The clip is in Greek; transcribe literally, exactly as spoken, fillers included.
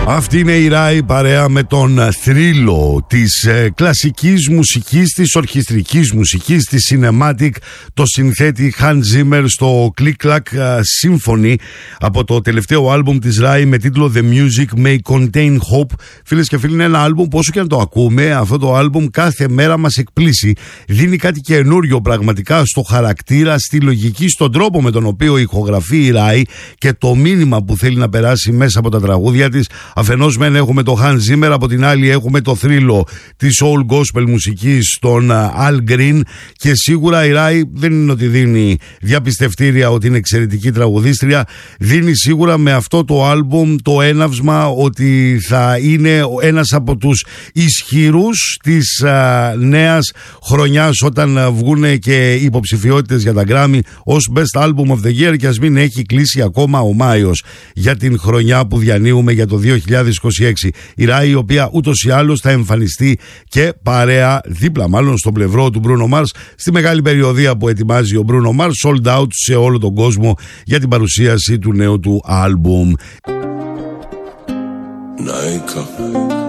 Αυτή είναι η Rai παρέα με τον θρύλο της ε, κλασικής μουσικής, της ορχιστρικής μουσικής, της cinematic, το συνθέτη Hans Zimmer στο Click Clack Symphony από το τελευταίο άλμπουμ της Rai με τίτλο The Music May Contain Hope. Φίλες και φίλοι, είναι ένα άλμπουμ που όσο και αν το ακούμε, αυτό το άλμπουμ κάθε μέρα μας εκπλήσει. Δίνει κάτι καινούριο πραγματικά στο χαρακτήρα, στη λογική, στον τρόπο με τον οποίο ηχογραφεί η Rai και το μήνυμα που θέλει να περάσει μέσα από τα τραγούδια της. Αφενός μεν έχουμε το Hans Zimmer, από την άλλη έχουμε το θρύλο της old gospel μουσικής, τον Al Green, και σίγουρα η Rai δεν είναι ότι δίνει διαπιστευτήρια ότι είναι εξαιρετική τραγουδίστρια, δίνει σίγουρα με αυτό το άλμπουμ το έναυσμα ότι θα είναι ένας από τους ισχυρούς της α, νέας χρονιάς όταν βγουν και υποψηφιότητες για τα Grammy ως Best Album of the Year, και ας μην έχει κλείσει ακόμα ο Μάιος για την χρονιά που διανύουμε για το δύο χιλιάδες είκοσι έξι. Η Rai, η οποία ούτως ή άλλως θα εμφανιστεί και παρέα, δίπλα μάλλον στον πλευρό του Bruno Mars, στη μεγάλη περιοδεία που ετοιμάζει ο Bruno Mars, sold out σε όλο τον κόσμο για την παρουσίαση του νέου του άλμπουμ. Nike.